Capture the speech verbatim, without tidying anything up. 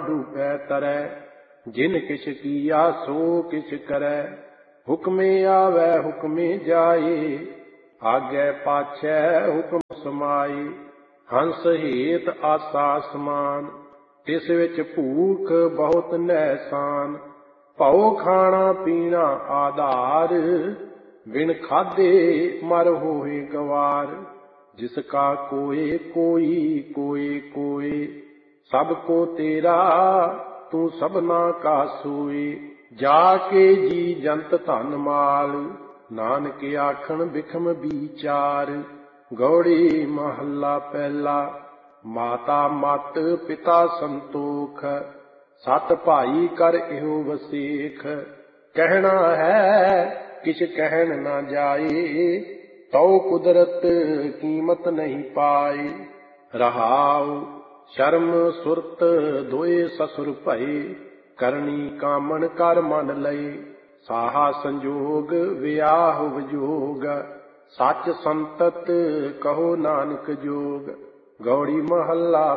डूबे तरै। जिन किछ किया सो किछ करै, हुक्मे आवे हुक्मे जाए। आगे पाछै हुक्म समाए, हंस हेत आसा समान। तिस विच भूख बहुत नैसान, भौ खाना पीना आधार। बिन खाधे मर होए गवार। जिसका कोय कोई कोय कोय, सबको तेरा तू सबना का सोए। जाके जी जंत धन माल, नानक आखन बिखम विचार। गौड़ी महला पहला। माता मत पिता संतोख, सत भाई कर इहो वसेख। कहना है किछ कहन न जाए, तौ कुदरत कीमत नहीं पाए। रहाउ शर्म सुरत दोए ससुर भये, करनी कामन कर मन लए। साहा संजोग वियाह विजोग, सच संतत कहो नानक जोग। गौड़ी महला